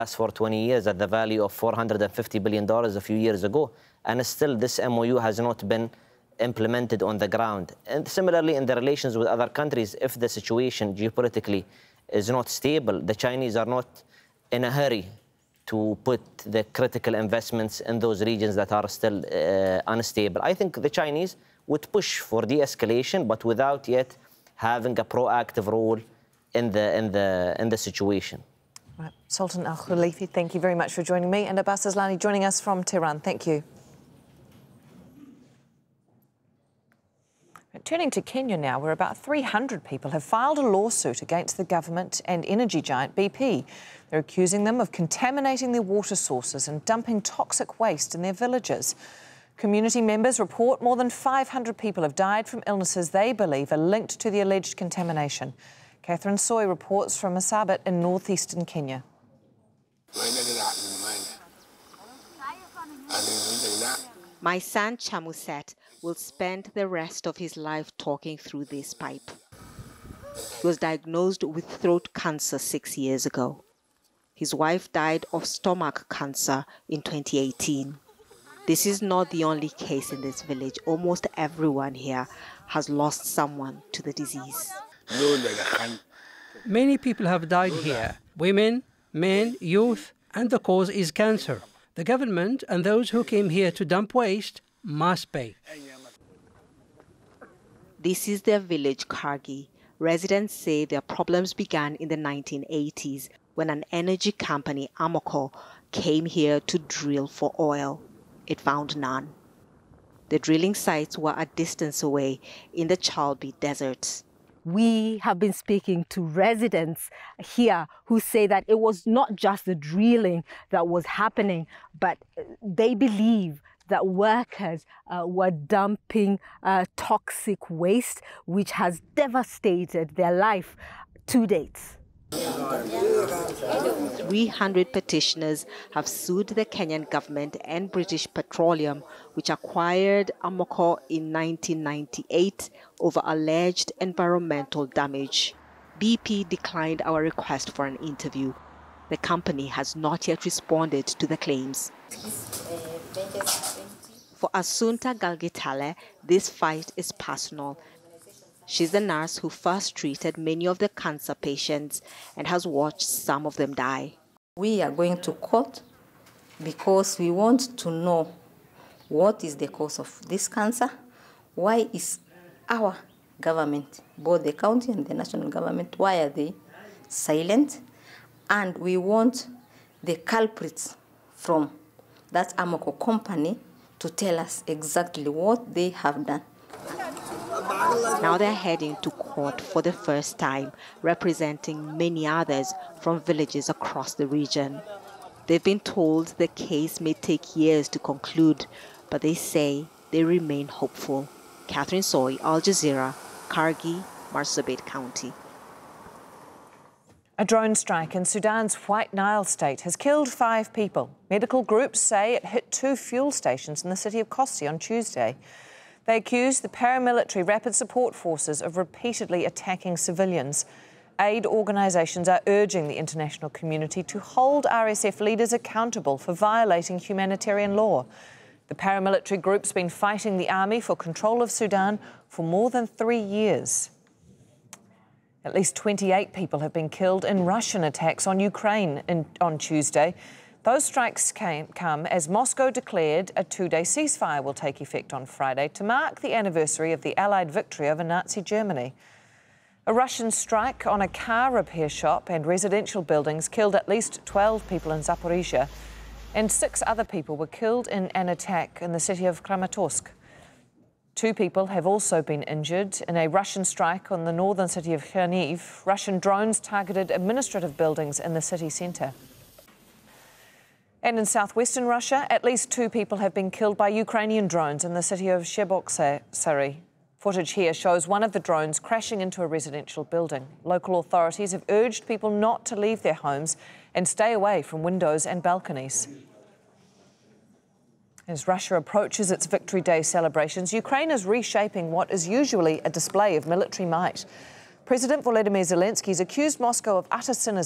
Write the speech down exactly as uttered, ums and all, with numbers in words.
For twenty years at the value of four hundred fifty billion dollars a few years ago, and still this M O U has not been implemented on the ground. And similarly, in the relations with other countries, if the situation geopolitically is not stable, the Chinese are not in a hurry to put the critical investments in those regions that are still uh, unstable. I think the Chinese would push for de-escalation, but without yet having a proactive role in the, in the, in the situation. Right. Sultan Al Khalifi, thank you very much for joining me. And Abbas Aslani joining us from Tehran. Thank you. Turning to Kenya now, where about three hundred people have filed a lawsuit against the government and energy giant B P. They're accusing them of contaminating their water sources and dumping toxic waste in their villages. Community members report more than five hundred people have died from illnesses they believe are linked to the alleged contamination. Catherine Soy reports from Marsabit in northeastern Kenya. My son Chamuset will spend the rest of his life talking through this pipe. He was diagnosed with throat cancer six years ago. His wife died of stomach cancer in twenty eighteen. This is not the only case in this village. Almost everyone here has lost someone to the disease. Many people have died here, women, men, youth, and the cause is cancer. The government and those who came here to dump waste must pay. This is their village, Kargi. Residents say their problems began in the nineteen eighties when an energy company, Amoco, came here to drill for oil. It found none. The drilling sites were a distance away in the Chalbi Desert. We have been speaking to residents here who say that it was not just the drilling that was happening, but they believe that workers uh, were dumping uh, toxic waste, which has devastated their life to date. three hundred petitioners have sued the Kenyan government and British Petroleum, which acquired Amoco in nineteen ninety-eight over alleged environmental damage. B P declined our request for an interview. The company has not yet responded to the claims. For Asunta Galgitale, this fight is personal. She's the nurse who first treated many of the cancer patients and has watched some of them die. We are going to court because we want to know what is the cause of this cancer, why is our government, both the county and the national government, why are they silent? And we want the culprits from that Amoco company to tell us exactly what they have done. Now they're heading to court for the first time, representing many others from villages across the region. They've been told the case may take years to conclude, but they say they remain hopeful. Catherine Soy, Al Jazeera, Kargi, Marsabit County. A drone strike in Sudan's White Nile state has killed five people. Medical groups say it hit two fuel stations in the city of Kossi on Tuesday. They accuse the paramilitary Rapid Support Forces of repeatedly attacking civilians. Aid organisations are urging the international community to hold R S F leaders accountable for violating humanitarian law. The paramilitary group's been fighting the army for control of Sudan for more than three years. At least twenty-eight people have been killed in Russian attacks on Ukraine in, on Tuesday. Those strikes came, come as Moscow declared a two-day ceasefire will take effect on Friday to mark the anniversary of the Allied victory over Nazi Germany. A Russian strike on a car repair shop and residential buildings killed at least twelve people in Zaporizhia, and six other people were killed in an attack in the city of Kramatorsk. Two people have also been injured in a Russian strike on the northern city of Cherniv. Russian drones targeted administrative buildings in the city centre. And in southwestern Russia, at least two people have been killed by Ukrainian drones in the city of Cheboksary. Footage here shows one of the drones crashing into a residential building. Local authorities have urged people not to leave their homes and stay away from windows and balconies. As Russia approaches its Victory Day celebrations, Ukraine is reshaping what is usually a display of military might. President Volodymyr Zelensky has accused Moscow of utter cynicism.